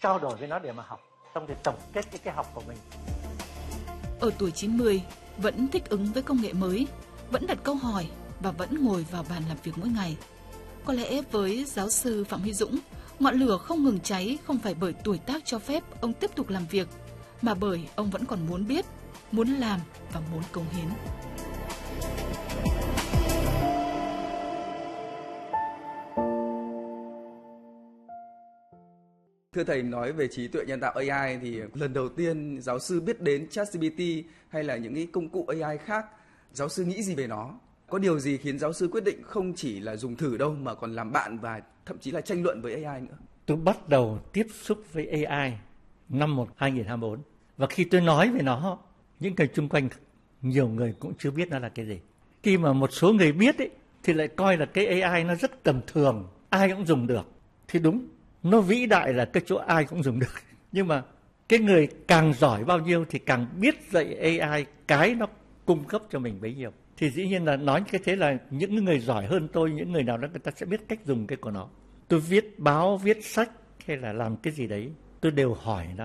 trao đổi với nó để mà học, xong thì tổng kết cái học của mình. Ở tuổi 90, vẫn thích ứng với công nghệ mới, vẫn đặt câu hỏi và vẫn ngồi vào bàn làm việc mỗi ngày. Có lẽ với giáo sư Phạm Huy Dũng, ngọn lửa không ngừng cháy không phải bởi tuổi tác cho phép ông tiếp tục làm việc, mà bởi ông vẫn còn muốn biết, muốn làm và muốn cống hiến. Thưa thầy, nói về trí tuệ nhân tạo AI thì lần đầu tiên giáo sư biết đến ChatGPT hay là những cái công cụ AI khác, giáo sư nghĩ gì về nó? Có điều gì khiến giáo sư quyết định không chỉ là dùng thử đâu mà còn làm bạn và thậm chí là tranh luận với AI nữa? Tôi bắt đầu tiếp xúc với AI năm 2024 và khi tôi nói về nó, những người chung quanh nhiều người cũng chưa biết nó là cái gì. Khi mà một số người biết ấy, thì lại coi là cái AI nó rất tầm thường, ai cũng dùng được. Thì đúng, nó vĩ đại là cái chỗ ai cũng dùng được. Nhưng mà cái người càng giỏi bao nhiêu thì càng biết dạy AI cái nó cung cấp cho mình bấy nhiêu. Thì dĩ nhiên là nói cái thế là những người giỏi hơn tôi, những người nào đó người ta sẽ biết cách dùng cái của nó. Tôi viết báo, viết sách hay là làm cái gì đấy, tôi đều hỏi nó.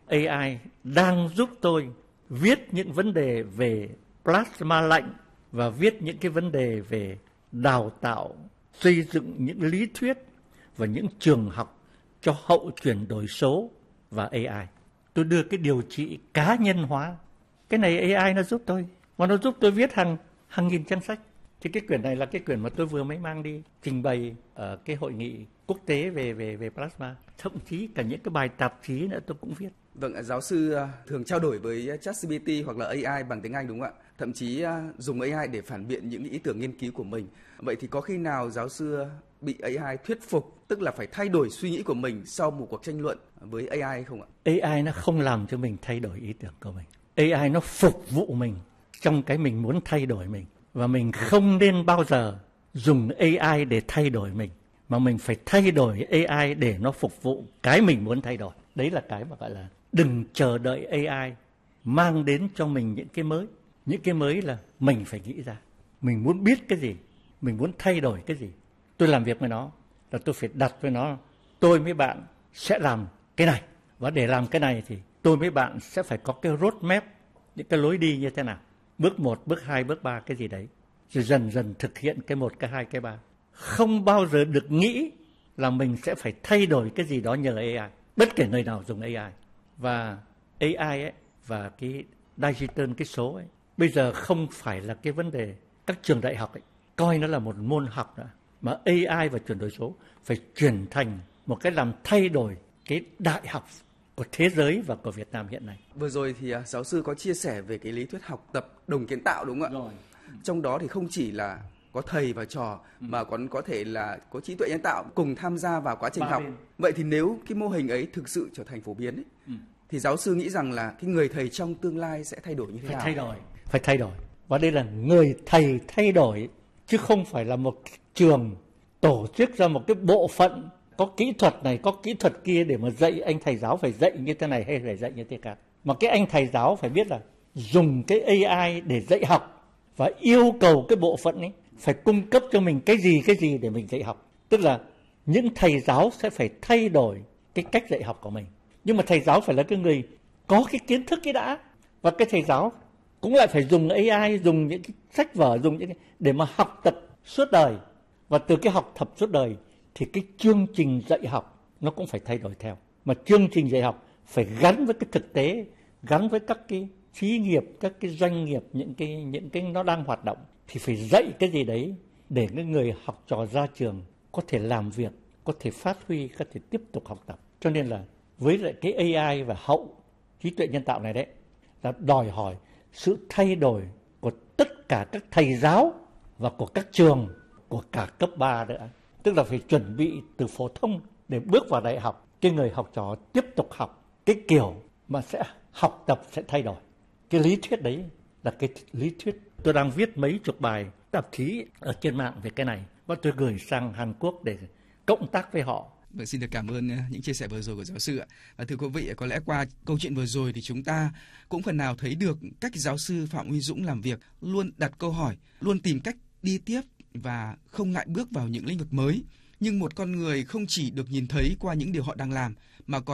AI đang giúp tôi viết những vấn đề về plasma lạnh và viết những cái vấn đề về đào tạo, xây dựng những lý thuyết và những trường học cho hậu chuyển đổi số và AI. Tôi đưa cái điều trị cá nhân hóa. Cái này AI nó giúp tôi. Và nó giúp tôi viết hàng nghìn trang sách. Thì cái quyển này là cái quyển mà tôi vừa mới mang đi trình bày ở cái hội nghị quốc tế về plasma. Thậm chí cả những cái bài tạp chí nữa tôi cũng viết. Vâng, giáo sư thường trao đổi với ChatGPT hoặc là AI bằng tiếng Anh đúng không ạ? Thậm chí dùng AI để phản biện những ý tưởng nghiên cứu của mình. Vậy thì có khi nào giáo sư bị AI thuyết phục, tức là phải thay đổi suy nghĩ của mình sau một cuộc tranh luận với AI không ạ? AI nó không làm cho mình thay đổi ý tưởng của mình. AI nó phục vụ mình trong cái mình muốn thay đổi mình. Và mình không nên bao giờ dùng AI để thay đổi mình, mà mình phải thay đổi AI để nó phục vụ cái mình muốn thay đổi. Đấy là cái mà gọi là đừng chờ đợi AI mang đến cho mình những cái mới. Những cái mới là mình phải nghĩ ra. Mình muốn biết cái gì, mình muốn thay đổi cái gì. Tôi làm việc với nó là tôi phải đặt với nó, tôi với bạn sẽ làm cái này. Và để làm cái này thì tôi với bạn sẽ phải có cái roadmap, những cái lối đi như thế nào. Bước 1, bước 2, bước 3 cái gì đấy. Rồi dần dần thực hiện cái 1, cái 2, cái 3. Không bao giờ được nghĩ là mình sẽ phải thay đổi cái gì đó nhờ AI. Bất kể người nào dùng AI. Và AI ấy, và cái digital, cái số ấy, bây giờ không phải là cái vấn đề các trường đại học ấy, coi nó là một môn học nữa. Mà AI và chuyển đổi số phải chuyển thành một cái làm thay đổi cái đại học của thế giới và của Việt Nam hiện nay. Vừa rồi thì giáo sư có chia sẻ về cái lý thuyết học tập đồng kiến tạo đúng không ạ? Rồi. Trong đó thì không chỉ là có thầy và trò mà còn có thể là có trí tuệ nhân tạo cùng tham gia vào quá trình học. Vậy thì nếu cái mô hình ấy thực sự trở thành phổ biến ấy, thì giáo sư nghĩ rằng là cái người thầy trong tương lai sẽ thay đổi như thế nào? Phải thay đổi. Và đây là người thầy thay đổi, chứ không phải là một trường tổ chức ra một cái bộ phận có kỹ thuật này, có kỹ thuật kia để mà dạy anh thầy giáo phải dạy như thế này hay phải dạy như thế khác. Mà cái anh thầy giáo phải biết là dùng cái AI để dạy học và yêu cầu cái bộ phận ấy phải cung cấp cho mình cái gì để mình dạy học. Tức là những thầy giáo sẽ phải thay đổi cái cách dạy học của mình. Nhưng mà thầy giáo phải là cái người có cái kiến thức ấy đã. Và cái thầy giáo cũng lại phải dùng AI, dùng những cái sách vở, dùng những cái để mà học tập suốt đời. Và từ cái học tập suốt đời thì cái chương trình dạy học nó cũng phải thay đổi theo. Mà chương trình dạy học phải gắn với cái thực tế, gắn với các cái xí nghiệp, các cái doanh nghiệp, những cái nó đang hoạt động. Thì phải dạy cái gì đấy để những người học trò ra trường có thể làm việc, có thể phát huy, có thể tiếp tục học tập. Cho nên là với lại cái AI và hậu trí tuệ nhân tạo này đấy là đòi hỏi sự thay đổi của tất cả các thầy giáo và của các trường, của cả cấp 3 nữa. Tức là phải chuẩn bị từ phổ thông để bước vào đại học. Cái người học trò tiếp tục học cái kiểu mà sẽ học tập sẽ thay đổi. Cái lý thuyết đấy là cái lý thuyết. Tôi đang viết mấy chục bài tạp chí ở trên mạng về cái này và tôi gửi sang Hàn Quốc để cộng tác với họ. Vâng, xin được cảm ơn những chia sẻ vừa rồi của giáo sư ạ. Và thưa quý vị, có lẽ qua câu chuyện vừa rồi thì chúng ta cũng phần nào thấy được cách giáo sư Phạm Huy Dũng làm việc, luôn đặt câu hỏi, luôn tìm cách đi tiếp và không ngại bước vào những lĩnh vực mới. Nhưng một con người không chỉ được nhìn thấy qua những điều họ đang làm mà còn